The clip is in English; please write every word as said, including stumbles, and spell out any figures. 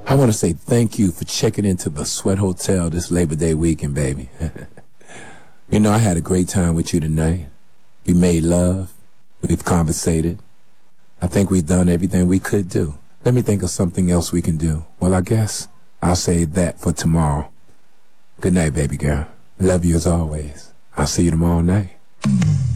I want to say thank you for checking into the Sweat Hotel this Labor Day weekend, baby. You know, I had a great time with you tonight. We made love. We've conversated. I think we've done everything we could do. Let me think of something else we can do. Well, I guess I'll save that for tomorrow. Good night, baby girl. Love you as always. I'll see you tomorrow night.